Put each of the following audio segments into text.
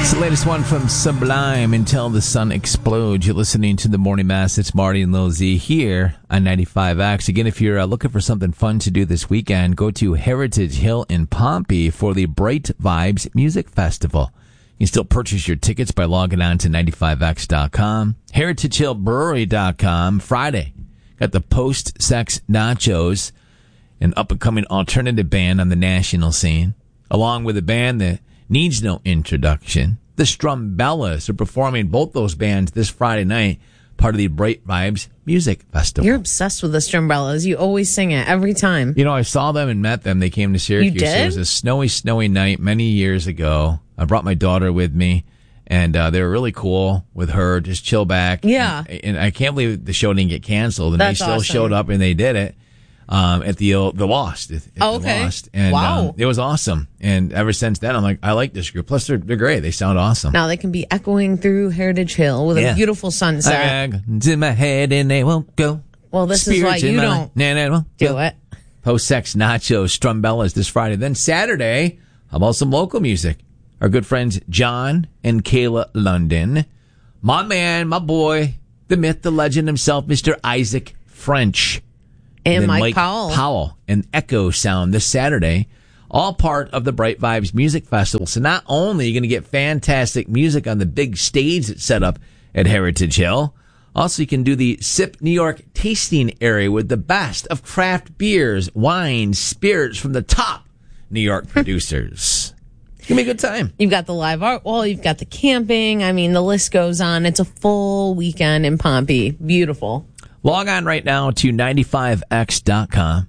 It's the latest one from Sublime, Until the Sun Explodes. You're listening to the Morning Mass. It's Marty and Lil Z here on 95X. Again, if you're looking for something fun to do this weekend, go to Heritage Hill in Pompey for the Bright Vibes Music Festival. You can still purchase your tickets by logging on to 95X.com. HeritageHillBrewery.com. Friday, got the Post-Sex Nachos, an up-and-coming alternative band on the national scene, along with a band that needs no introduction. The Strumbellas are performing both those bands this Friday night, part of the Bright Vibes Music Festival. You're obsessed with the Strumbellas. You always sing it every time. You know, I saw them and met them. They came to Syracuse. You did? It was a snowy night many years ago. I brought my daughter with me, and they were really cool with her. Just chill back. Yeah. And I can't believe the show didn't get canceled, and That's they still awesome. showed up, and they did it. At the Lost. At Oh, okay. The Lost. And, wow. It was awesome. And ever since then, I'm like, I like this group. Plus, they're great. They sound awesome. Now they can be echoing through Heritage Hill with a beautiful sunset. It's in my head and they won't go. Well, this is why you don't do it. Post-Sex Nachos, Strumbellas this Friday. Then Saturday, how about some local music? Our good friends John and Kayla London. My man, my boy, the myth, the legend himself, Mr. Isaac French. And then Mike Powell. And Echo Sound this Saturday, all part of the Bright Vibes Music Festival. So not only are you going to get fantastic music on the big stage that's set up at Heritage Hill, also you can do the Sip New York tasting area with the best of craft beers, wines, spirits from the top New York producers. It's going to be a good time. You've got the live art wall. You've got the camping. I mean, the list goes on. It's a full weekend in Pompey. Beautiful. Log on right now to 95X.com,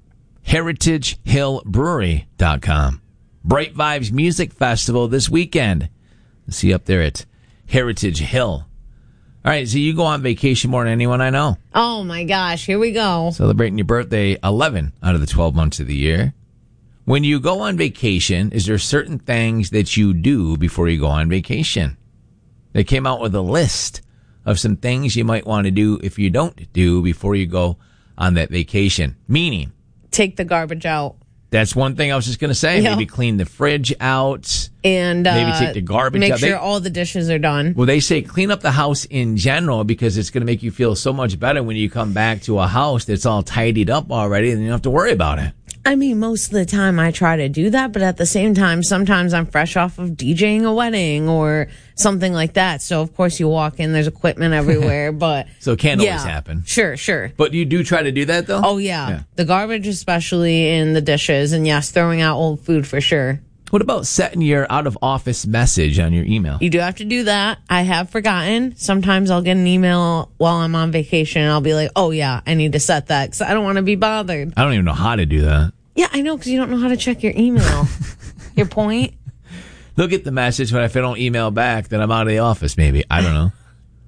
HeritageHillBrewery.com. Bright Vibes Music Festival this weekend. See you up there at Heritage Hill. All right, so you go on vacation more than anyone I know. Oh, my gosh. Here we go. Celebrating your birthday 11 out of the 12 months of the year. When you go on vacation, is there certain things that you do before you go on vacation? They came out with a list of some things you might want to do if you don't do before you go on that vacation. Meaning, take the garbage out. That's one thing I was just going to say. Yeah. Maybe clean the fridge out. And maybe take the garbage out. Make sure all the dishes are done. Well, they say clean up the house in general because it's going to make you feel so much better when you come back to a house that's all tidied up already and you don't have to worry about it. I mean, most of the time I try to do that, but at the same time, sometimes I'm fresh off of DJing a wedding or something like that. So, of course, you walk in, there's equipment everywhere, but... So it can't always happen. Sure. But you do try to do that, though? Oh, yeah. The garbage especially, in the dishes, and yes, throwing out old food for sure. What about setting your out-of-office message on your email? You do have to do that. I have forgotten. Sometimes I'll get an email while I'm on vacation, and I'll be like, oh, yeah, I need to set that because I don't want to be bothered. I don't even know how to do that. Yeah, I know, because you don't know how to check your email. Your point? They'll get the message, but if I don't email back, then I'm out of the office, maybe. I don't know.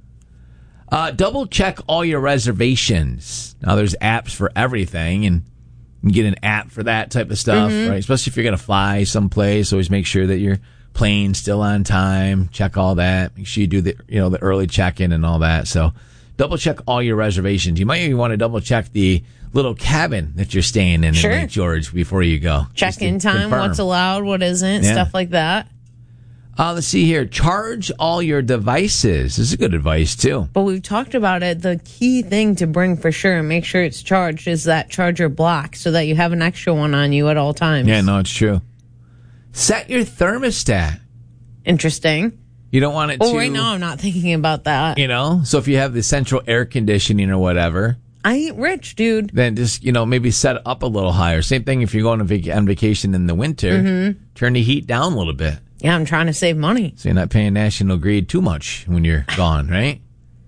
Double check all your reservations. Now, there's apps for everything, and you can get an app for that type of stuff, right? Especially if you're going to fly someplace. Always make sure that your plane's still on time. Check all that. Make sure you do the early check-in and all that. So double check all your reservations. You might even want to double check the little cabin that you're staying in Lake George before you go. Check-in time, confirm what's allowed, what isn't, stuff like that. Let's see here. Charge all your devices. This is good advice, too. But we've talked about it. The key thing to bring for sure and make sure it's charged is that charger block so that you have an extra one on you at all times. Yeah, no, it's true. Set your thermostat. Interesting. You don't want it to... Well, right now I'm not thinking about that. So if you have the central air conditioning or whatever... I ain't rich, dude. Then just, maybe set it up a little higher. Same thing if you're going on vacation in the winter. Turn the heat down a little bit. Yeah, I'm trying to save money. So you're not paying National Grid too much when you're gone, right?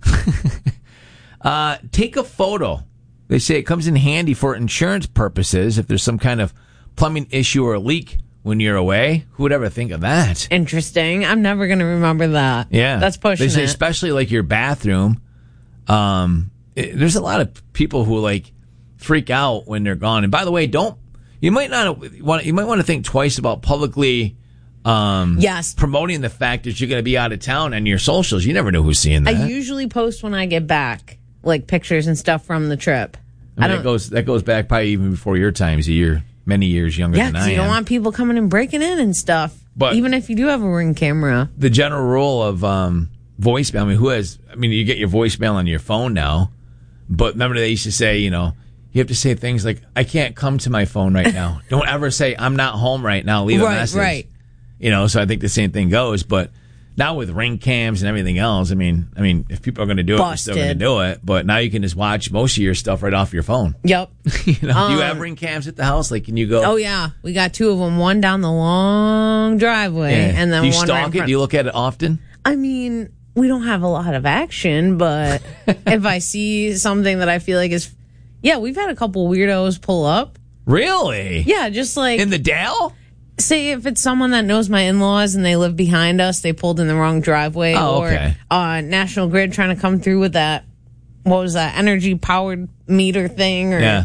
Take a photo. They say it comes in handy for insurance purposes if there's some kind of plumbing issue or leak when you're away. Who would ever think of that? Interesting. I'm never going to remember that. Yeah. That's pushing They say it. especially like your bathroom. There's a lot of people who freak out when they're gone. And by the way, you might want to think twice about publicly promoting the fact that you're going to be out of town on your socials. You never know who's seeing that. I usually post when I get back, like pictures and stuff from the trip. That goes back probably even before your times. You're many years younger than I am. Yeah, because you don't want people coming and breaking in and stuff. But even if you do have a Ring camera. the general rule of voicemail, you get your voicemail on your phone now, but remember they used to say, you have to say things like, I can't come to my phone right now. Don't ever say, I'm not home right now. Leave a message. Right. So I think the same thing goes, but now with Ring cams and everything else, if people are going to do it, they're still going to do it, but now you can just watch most of your stuff right off your phone. Yep. Do you have Ring cams at the house? Like, can you go? Oh, yeah. We got 2 of them, one down the long driveway, and then do you one stalk right in front. it? Do you look at it often? We don't have a lot of action, but if I see something that I feel like is... Yeah, we've had a couple weirdos pull up. Really? Yeah, just like... In the Dale? Say if it's someone that knows my in-laws and they live behind us, they pulled in the wrong driveway. Okay. Or National Grid trying to come through with that, what was that, energy-powered meter thing? Or,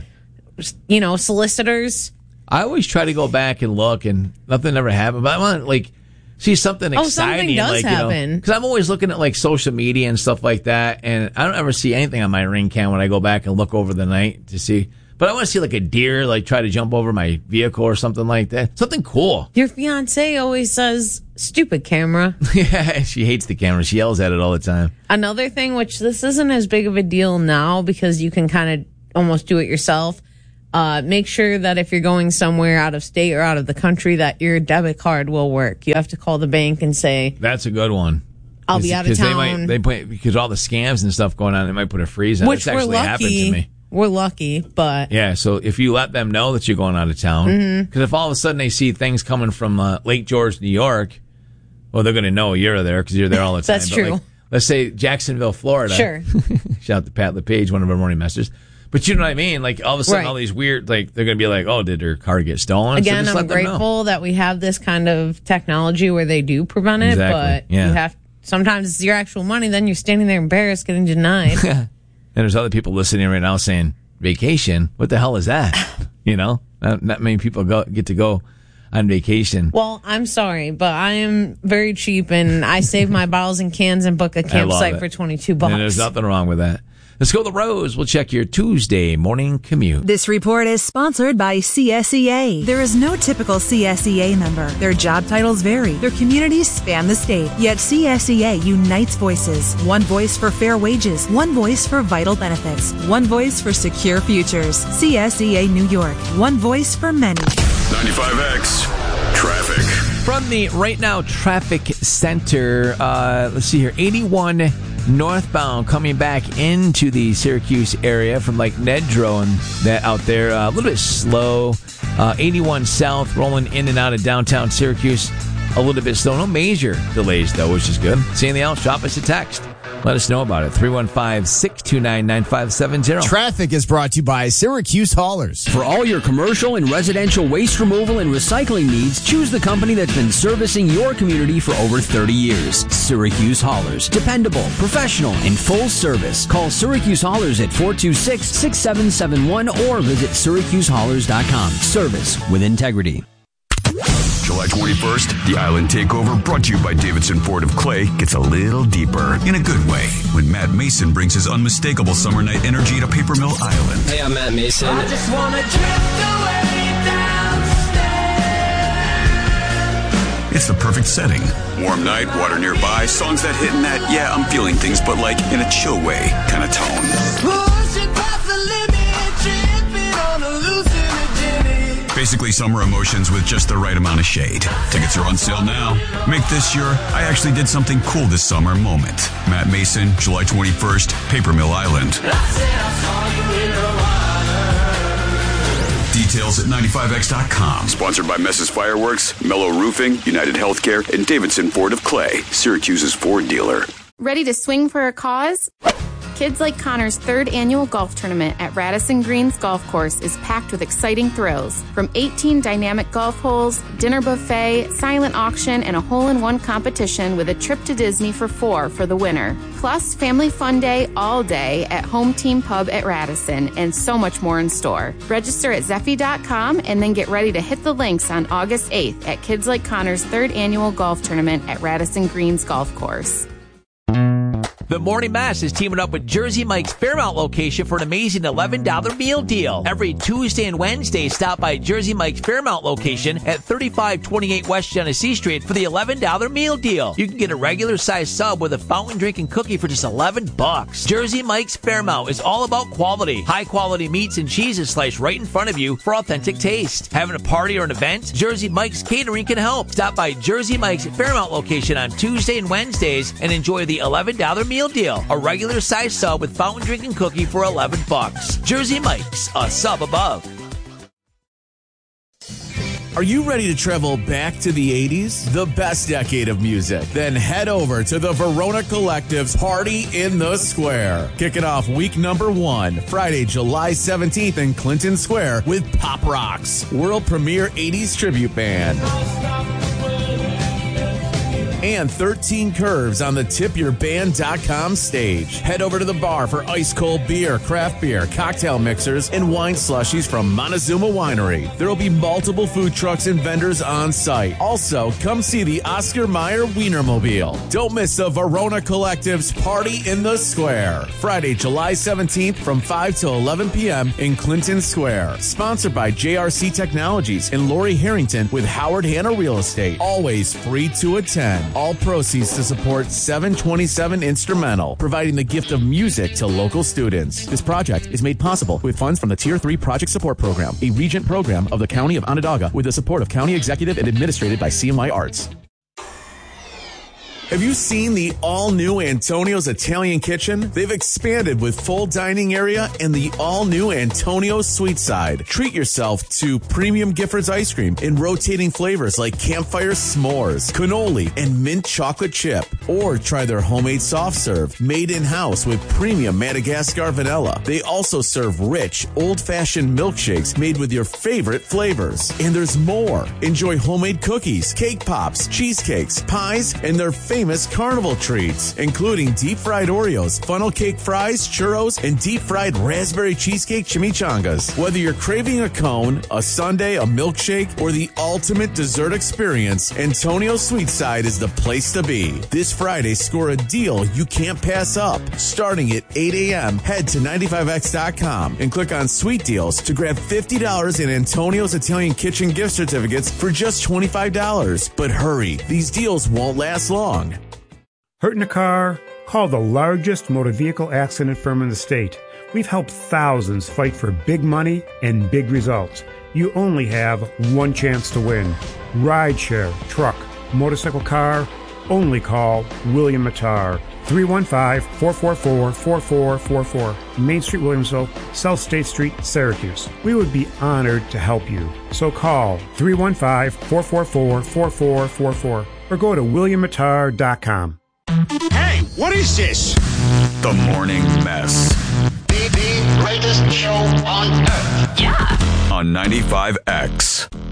solicitors. I always try to go back and look, and nothing ever happened. But I want to, see something exciting. Something does happen. Because I'm always looking at, social media and stuff like that, and I don't ever see anything on my Ring cam when I go back and look over the night to see... But I want to see a deer try to jump over my vehicle or something like that. Something cool. Your fiance always says, stupid camera. Yeah, she hates the camera. She yells at it all the time. Another thing, which this isn't as big of a deal now because you can kind of almost do it yourself. Make sure that if you're going somewhere out of state or out of the country that your debit card will work. You have to call the bank and say... That's a good one. I'll be out of town. Because all the scams and stuff going on, they might put a freeze on it. Which actually happened to me. We're lucky, but... Yeah, so if you let them know that you're going out of town, because if all of a sudden they see things coming from Lake George, New York, well, they're going to know you're there because you're there all the time. That's true. Let's say Jacksonville, Florida. Sure. Shout out to Pat LePage, one of our morning messengers. But you know what I mean? All of a sudden, all these weird, they're going to be like, oh, did her car get stolen? Again, I'm grateful that we have this kind of technology where they do prevent it, but you have... Sometimes it's your actual money, then you're standing there embarrassed getting denied. And there's other people listening right now saying, vacation? What the hell is that? Not many people get to go on vacation. Well, I'm sorry, but I am very cheap, and I save my bottles and cans and book a campsite for $22. And there's nothing wrong with that. Let's go to the Rose. We'll check your Tuesday morning commute. This report is sponsored by CSEA. There is no typical CSEA member. Their job titles vary. Their communities span the state. Yet CSEA unites voices. One voice for fair wages. One voice for vital benefits. One voice for secure futures. CSEA New York. One voice for many. 95X Traffic. From the Right Now Traffic Center, let's see here, 81 northbound coming back into the Syracuse area from Nedrow and that out there. A little bit slow. 81 south rolling in and out of downtown Syracuse. A little bit slow. No major delays, though, which is good. See anything else? Drop us a text. Let us know about it. 315-629-9570. Traffic is brought to you by Syracuse Haulers. For all your commercial and residential waste removal and recycling needs, choose the company that's been servicing your community for over 30 years. Syracuse Haulers. Dependable, professional, and full service. Call Syracuse Haulers at 426-6771 or visit SyracuseHaulers.com. Service with integrity. July 21st, the Island Takeover, brought to you by Davidson Ford of Clay, gets a little deeper, in a good way, when Matt Mason brings his unmistakable summer night energy to Paper Mill Island. Hey, I'm Matt Mason. I just want to drift away downstairs. It's the perfect setting. Warm night, water nearby, songs that hit in that, yeah, I'm feeling things, but in a chill way kind of tone. Pushing past the limit, tripping on a hallucinogenic. Basically summer emotions with just the right amount of shade. Tickets are on sale now. Make this your I actually did something cool this summer moment. Matt Mason, July 21st, Paper Mill Island. Details at 95x.com. Sponsored by Mess's Fireworks, Mellow Roofing, United Healthcare, and Davidson Ford of Clay, Syracuse's Ford dealer. Ready to swing for a cause? Kids Like Connor's third annual golf tournament at Radisson Greens Golf Course is packed with exciting thrills. From 18 dynamic golf holes, dinner buffet, silent auction, and a hole-in-one competition with a trip to Disney for 4 for the winner. Plus, family fun day all day at Home Team Pub at Radisson, and so much more in store. Register at Zeffy.com and then get ready to hit the links on August 8th at Kids Like Connor's third annual golf tournament at Radisson Greens Golf Course. The Morning Mess is teaming up with Jersey Mike's Fairmount location for an amazing $11 meal deal. Every Tuesday and Wednesday, stop by Jersey Mike's Fairmount location at 3528 West Genesee Street for the $11 meal deal. You can get a regular size sub with a fountain drink and cookie for just $11. Jersey Mike's Fairmount is all about quality. High quality meats and cheeses sliced right in front of you for authentic taste. Having a party or an event? Jersey Mike's Catering can help. Stop by Jersey Mike's Fairmount location on Tuesday and Wednesdays and enjoy the $11 meal deal. A regular size sub with fountain drink and cookie for $11. Jersey Mike's, a sub above. Are you ready to travel back to the 80s? The best decade of music? Then head over to the Verona Collective's Party in the Square. Kicking off week number 1, Friday, July 17th in Clinton Square with Pop Rocks, world premiere 80s tribute band. And 13 Curves on the tipyourband.com stage. Head over to the bar for ice-cold beer, craft beer, cocktail mixers, and wine slushies from Montezuma Winery. There will be multiple food trucks and vendors on site. Also, come see the Oscar Mayer Wienermobile. Don't miss the Verona Collective's Party in the Square. Friday, July 17th from 5 to 11 p.m. in Clinton Square. Sponsored by JRC Technologies and Lori Harrington with Howard Hanna Real Estate. Always free to attend. All proceeds to support 727 Instrumental, providing the gift of music to local students. This project is made possible with funds from the Tier 3 Project Support Program, a Regent program of the County of Onondaga with the support of County Executive and administrated by CMY Arts. Have you seen the all-new Antonio's Italian Kitchen? They've expanded with full dining area and the all-new Antonio's Sweet Side. Treat yourself to premium Giffords ice cream in rotating flavors like campfire s'mores, cannoli, and mint chocolate chip. Or try their homemade soft serve, made in-house with premium Madagascar vanilla. They also serve rich, old-fashioned milkshakes made with your favorite flavors. And there's more. Enjoy homemade cookies, cake pops, cheesecakes, pies, and their famous carnival treats, including deep-fried Oreos, funnel cake fries, churros, and deep-fried raspberry cheesecake chimichangas. Whether you're craving a cone, a sundae, a milkshake, or the ultimate dessert experience, Antonio's Sweet Side is the place to be. This Friday, score a deal you can't pass up. Starting at 8 a.m., head to 95x.com and click on Sweet Deals to grab $50 in Antonio's Italian Kitchen gift certificates for just $25. But hurry, these deals won't last long. Hurt in a car? Call the largest motor vehicle accident firm in the state. We've helped thousands fight for big money and big results. You only have one chance to win. Rideshare, truck, motorcycle, car, only call William Matar. 315-444-4444. Main Street, Williamsville, South State Street, Syracuse. We would be honored to help you. So call 315-444-4444 or go to williammatar.com. Hey, what is this? The Morning Mess. The greatest show on earth. On 95X.